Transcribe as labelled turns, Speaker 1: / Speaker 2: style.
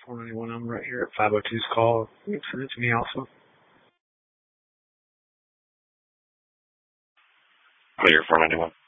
Speaker 1: 491 number right here at 502's call. You can send it to me also.
Speaker 2: Clear 491.